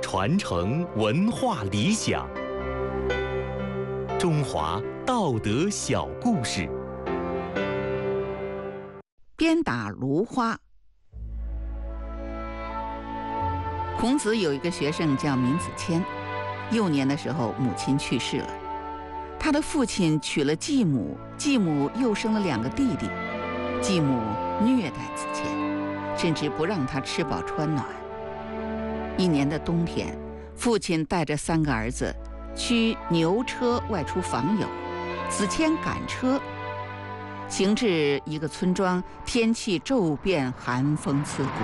传承文化理想。中华道德小故事。 鞭打芦花。孔子有一个学生叫闵子骞，幼年的时候母亲去世了，他的父亲娶了继母，继母又生了2个弟弟，继母虐待子骞，甚至不让他吃饱穿暖。一年的冬天，父亲带着3个儿子驱牛车外出访友，子骞赶车，行至一个村庄，天气骤变，寒风刺骨。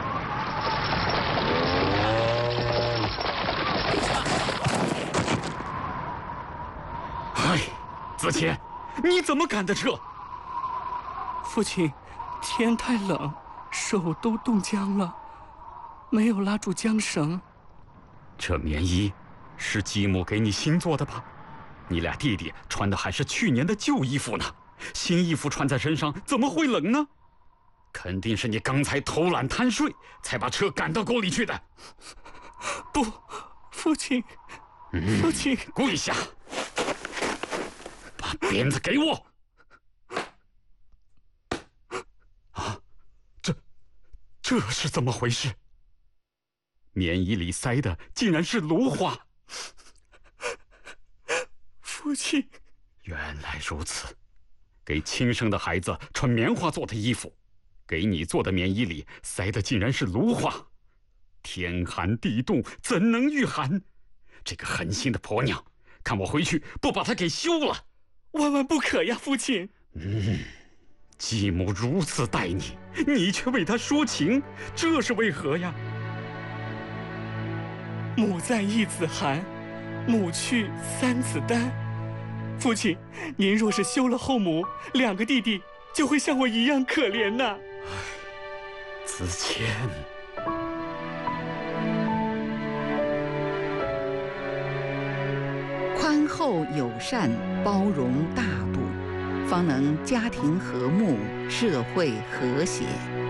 哎，子骞，你怎么赶的车？ 父亲，天太冷，手都冻僵了，没有拉住缰绳。 这棉衣是继母给你新做的吧？你俩弟弟穿的还是去年的旧衣服呢，新衣服穿在身上怎么会冷呢？肯定是你刚才偷懒贪睡，才把车赶到沟里去的。 不，父亲，父亲， 跪下，把鞭子给我！啊，这是怎么回事？棉衣里塞的竟然是芦花！ 父亲， 原来如此，给亲生的孩子穿棉花做的衣服，给你做的棉衣里塞的竟然是芦花！天寒地冻，怎能御寒？这个狠心的婆娘，看我回去不把她给休了！ 万万不可呀，父亲！ 继母如此待你，你却为她说情，这是为何呀？ 母在1子寒，母去3子丹。父亲，您若是休了后母，2个弟弟就会像我一样可怜呐。 子骞， 宽厚友善，包容大度，方能家庭和睦，社会和谐。